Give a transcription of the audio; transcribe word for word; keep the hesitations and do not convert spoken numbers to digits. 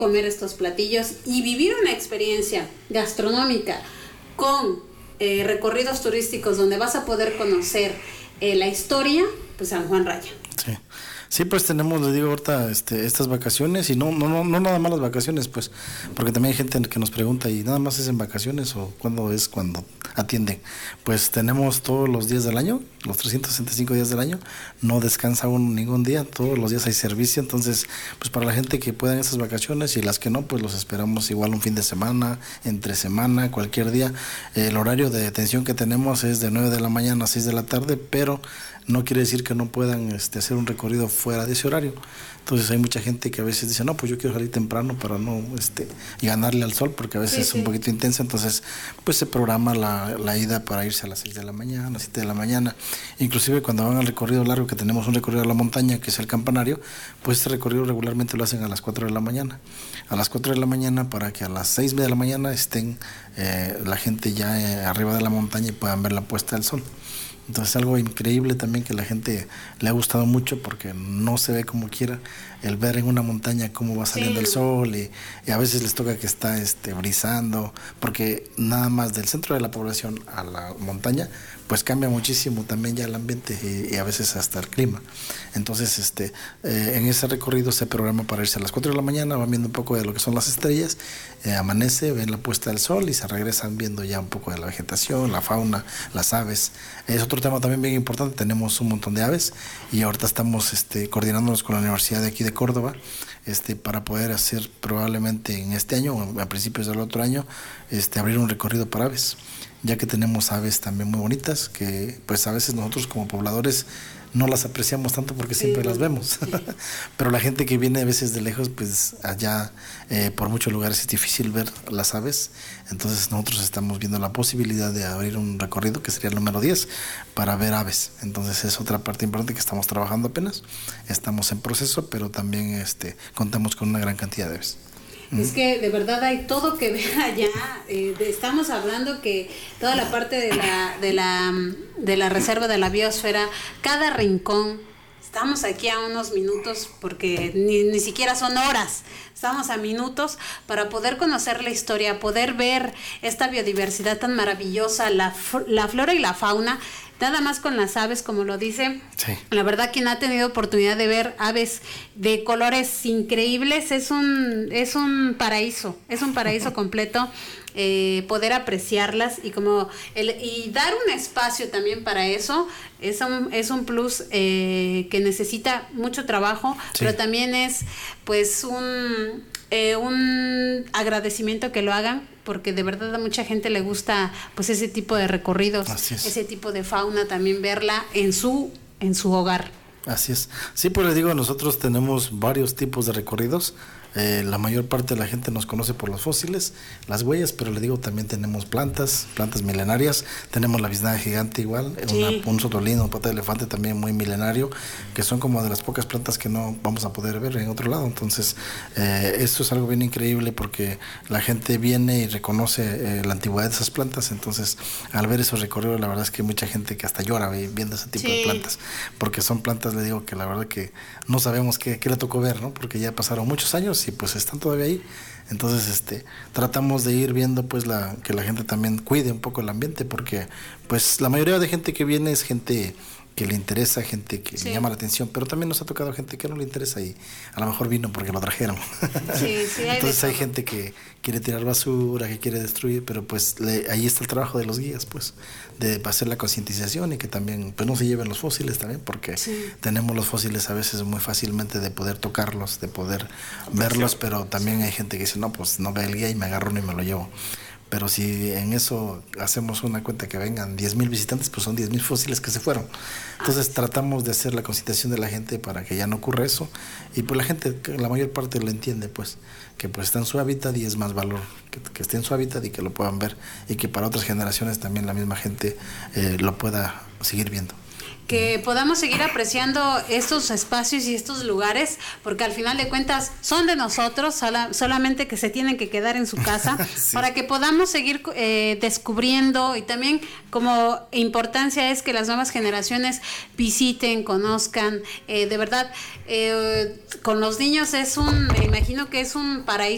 comer estos platillos y vivir una experiencia gastronómica con eh, recorridos turísticos donde vas a poder conocer eh, la historia, pues San Juan Raya. Sí. Sí, pues tenemos, les digo ahorita, este, estas vacaciones y no, no, no, no nada más las vacaciones, pues, porque también hay gente que nos pregunta, ¿y nada más es en vacaciones o cuándo es cuando atienden? Pues tenemos todos los días del año, los trescientos sesenta y cinco días del año, no descansa uno ningún día, todos los días hay servicio, entonces, pues para la gente que pueda en esas vacaciones y las que no, pues los esperamos igual un fin de semana, entre semana, cualquier día. El horario de detención que tenemos es de nueve de la mañana a seis de la tarde, pero no quiere decir que no puedan este, hacer un recorrido fuera de ese horario. Entonces hay mucha gente que a veces dice, no, pues yo quiero salir temprano para no este y ganarle al sol, porque a veces sí, es sí. un poquito intensa, entonces pues se programa la, la ida para irse a las seis de la mañana, a las siete de la mañana. Inclusive cuando van al recorrido largo, que tenemos un recorrido a la montaña, que es el campanario, pues este recorrido regularmente lo hacen a las cuatro de la mañana. A las cuatro de la mañana para que a las seis de la mañana estén eh, la gente ya eh, arriba de la montaña y puedan ver la puesta del sol. Entonces algo increíble también que a la gente le ha gustado mucho, porque no se ve como quiera el ver en una montaña cómo va saliendo sí. el sol y, y a veces les toca que está este brisando, porque nada más del centro de la población a la montaña pues cambia muchísimo también ya el ambiente y, y a veces hasta el clima. Entonces este eh, en ese recorrido se programa para irse a las cuatro de la mañana, van viendo un poco de lo que son las estrellas, eh, amanece, ven la puesta del sol y se regresan viendo ya un poco de la vegetación, la fauna, las aves. Es otro tema también bien importante, tenemos un montón de aves y ahorita estamos este, coordinándonos con la Universidad de aquí de Córdoba este, para poder hacer probablemente en este año o a principios del otro año este, abrir un recorrido para aves, ya que tenemos aves también muy bonitas que pues a veces nosotros como pobladores no las apreciamos tanto porque sí, siempre las vemos, sí. Pero la gente que viene a veces de lejos, pues allá eh, por muchos lugares es difícil ver las aves, entonces nosotros estamos viendo la posibilidad de abrir un recorrido que sería el número diez para ver aves, entonces es otra parte importante que estamos trabajando apenas, estamos en proceso, pero también este, contamos con una gran cantidad de aves. Es que de verdad hay todo que ver allá. Eh, de, estamos hablando que toda la parte de la, de la de la reserva de la biosfera, cada rincón, estamos aquí a unos minutos, porque ni, ni siquiera son horas, estamos a minutos para poder conocer la historia, poder ver esta biodiversidad tan maravillosa, la, la flora y la fauna. Nada más con las aves, como lo dice, sí. La verdad quien ha tenido oportunidad de ver aves de colores increíbles es un es un paraíso, es un paraíso completo, eh, poder apreciarlas y como el, y dar un espacio también para eso es un, es un plus eh, que necesita mucho trabajo, sí. Pero también es pues un eh, un agradecimiento que lo hagan, porque de verdad a mucha gente le gusta pues ese tipo de recorridos, ese tipo de fauna, también verla en su en su hogar. Así es. Sí, pues les digo, nosotros tenemos varios tipos de recorridos. Eh, la mayor parte de la gente nos conoce por los fósiles, las huellas, pero le digo, también tenemos plantas, plantas milenarias, tenemos la biznaga gigante igual, sí. una, un sotolino, un pata de elefante también muy milenario, que son como de las pocas plantas que no vamos a poder ver en otro lado. Entonces, eh, esto es algo bien increíble porque la gente viene y reconoce eh, la antigüedad de esas plantas, entonces al ver esos recorridos, la verdad es que hay mucha gente que hasta llora viendo ese tipo sí. de plantas, porque son plantas, le digo, que la verdad que no sabemos qué, qué le tocó ver, ¿no? Porque ya pasaron muchos años y pues están todavía ahí. Entonces este tratamos de ir viendo pues la que la gente también cuide un poco el ambiente, porque pues la mayoría de gente que viene es gente que le interesa, gente que sí. le llama la atención, pero también nos ha tocado gente que no le interesa y a lo mejor vino porque lo trajeron. Sí, sí, hay Entonces hay gente que quiere tirar basura, que quiere destruir, pero pues le, ahí está el trabajo de los guías, pues, de hacer la concientización y que también pues no se lleven los fósiles también, porque sí. tenemos los fósiles a veces muy fácilmente de poder tocarlos, de poder verlos, pero también hay gente que dice, no, pues no ve el guía y me agarro uno y me lo llevo. Pero si en eso hacemos una cuenta que vengan diez mil visitantes, pues son diez mil fósiles que se fueron. Entonces tratamos de hacer la concientización de la gente para que ya no ocurra eso. Y pues la gente, la mayor parte lo entiende, pues, que pues está en su hábitat y es más valor que, que esté en su hábitat y que lo puedan ver. Y que para otras generaciones también la misma gente eh, lo pueda seguir viendo. Que podamos seguir apreciando estos espacios y estos lugares, porque al final de cuentas son de nosotros, sola, solamente que se tienen que quedar en su casa, sí. para que podamos seguir eh, descubriendo, y también como importancia es que las nuevas generaciones visiten, conozcan, eh, de verdad, eh, con los niños es un, me imagino que es un paraíso